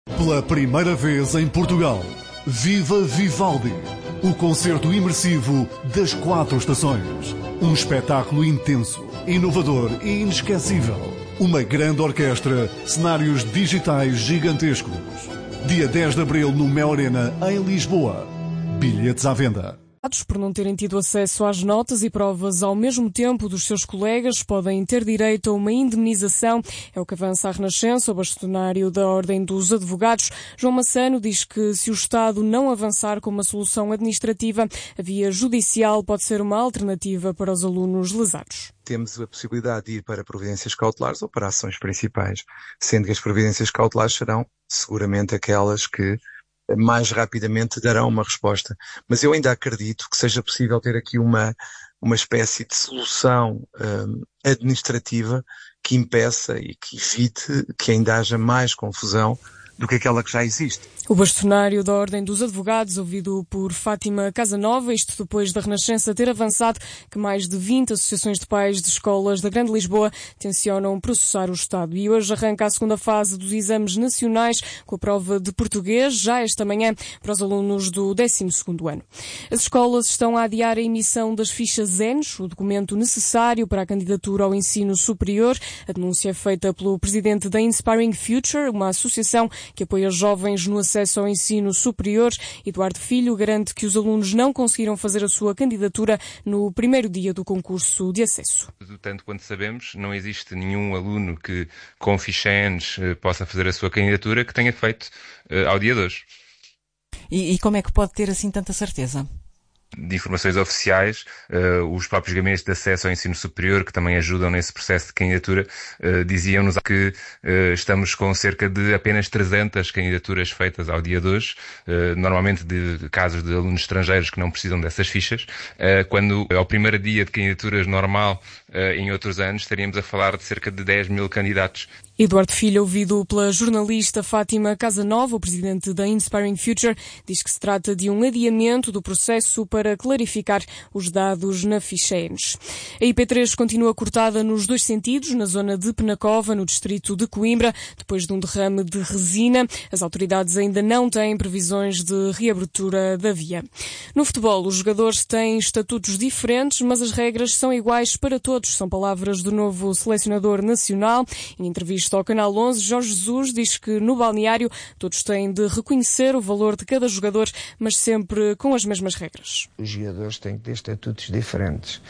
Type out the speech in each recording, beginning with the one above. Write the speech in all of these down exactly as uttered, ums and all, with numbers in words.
Pela primeira vez em Portugal, Viva Vivaldi, o concerto imersivo das quatro estações. Um espetáculo intenso, inovador e inesquecível. Uma grande orquestra, cenários digitais gigantescos. Dia dez de abril no Mel Arena, em Lisboa. Bilhetes à venda. Por não terem tido acesso às notas e provas ao mesmo tempo dos seus colegas, podem ter direito a uma indemnização. É o que avança a Renascença, o bastonário da Ordem dos Advogados. João Massano diz que se o Estado não avançar com uma solução administrativa, a via judicial pode ser uma alternativa para os alunos lesados. Temos a possibilidade de ir para providências cautelares ou para ações principais, sendo que as providências cautelares serão seguramente aquelas que mais rapidamente darão uma resposta. Mas eu ainda acredito que seja possível ter aqui uma, uma espécie de solução um, administrativa que impeça e que evite que ainda haja mais confusão do que aquela que já existe. O bastonário da Ordem dos Advogados, ouvido por Fátima Casanova, isto depois da Renascença ter avançado que mais de vinte associações de pais de escolas da Grande Lisboa tencionam processar o Estado. E hoje arranca a segunda fase dos exames nacionais com a prova de português, já esta manhã, para os alunos do décimo segundo ano. As escolas estão a adiar a emissão das fichas E N S, o documento necessário para a candidatura ao ensino superior. A denúncia é feita pelo presidente da Inspiring Future, uma associação que apoia jovens no acesso ao ensino superior. Eduardo Filho garante que os alunos não conseguiram fazer a sua candidatura no primeiro dia do concurso de acesso. Tanto quanto sabemos, não existe nenhum aluno que com ficha E N S possa fazer a sua candidatura que tenha feito uh, ao dia de hoje. E, e como é que pode ter assim tanta certeza? De informações oficiais, uh, os próprios gabinetes de acesso ao ensino superior, que também ajudam nesse processo de candidatura, uh, diziam-nos que uh, estamos com cerca de apenas trezentas candidaturas feitas ao dia de hoje, uh, normalmente de casos de alunos estrangeiros que não precisam dessas fichas, uh, quando ao primeiro dia de candidaturas normal, uh, em outros anos, estaríamos a falar de cerca de dez mil candidatos. Eduardo Filho, ouvido pela jornalista Fátima Casanova, o presidente da Inspiring Future, diz que se trata de um adiamento do processo para clarificar os dados na ficha E N S. A I P três continua cortada nos dois sentidos, na zona de Penacova, no distrito de Coimbra, depois de um derrame de resina. As autoridades ainda não têm previsões de reabertura da via. No futebol, os jogadores têm estatutos diferentes, mas as regras são iguais para todos. São palavras do novo selecionador nacional. Em entrevista ao Canal onze, Jorge Jesus diz que no balneário todos têm de reconhecer o valor de cada jogador, mas sempre com as mesmas regras. Os jogadores têm que ter estatutos diferentes.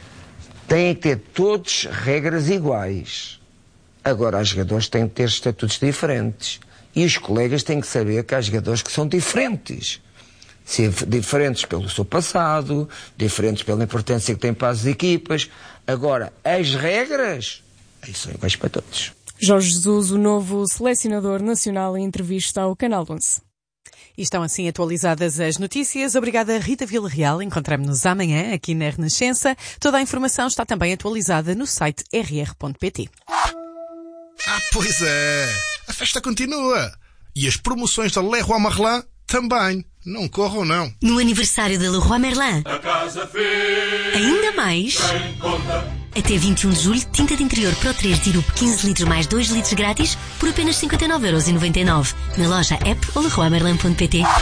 Têm que ter todos regras iguais. Agora, os jogadores têm que ter estatutos diferentes. E os colegas têm que saber que há jogadores que são diferentes. Ser diferentes pelo seu passado, diferentes pela importância que têm para as equipas. Agora, as regras, aí são iguais para todos. Jorge Jesus, o novo selecionador nacional, em entrevista ao Canal onze. E estão assim atualizadas as notícias. Obrigada, Rita Villarreal. Encontramos-nos amanhã aqui na Renascença. Toda a informação está também atualizada no site r r ponto p t. Ah, pois é. A festa continua. E as promoções da Leroy Merlin também. Não corram, não. No aniversário da Leroy Merlin. A casa fez. Ainda mais. Tem conta. Até vinte e um de julho, tinta de interior Pro três Dirup quinze litros mais dois litros grátis por apenas cinquenta e nove euros e noventa e nove. Na loja app ou leroy merlin ponto p t.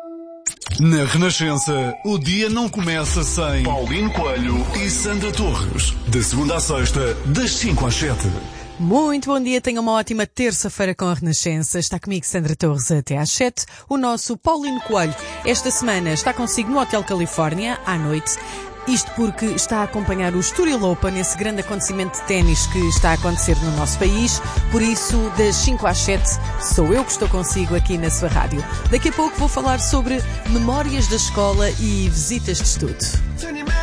Na Renascença, o dia não começa sem Paulino Coelho e Sandra Torres. De segunda à sexta, das cinco às sete. Muito bom dia, tenha uma ótima terça-feira com a Renascença. Está comigo Sandra Torres até às sete. O nosso Paulino Coelho esta semana está consigo no Hotel Califórnia à noite. Isto porque está a acompanhar o Estoril Open, esse grande acontecimento de ténis que está a acontecer no nosso país. Por isso, das cinco às sete, sou eu que estou consigo aqui na sua rádio. Daqui a pouco vou falar sobre memórias da escola e visitas de estudo.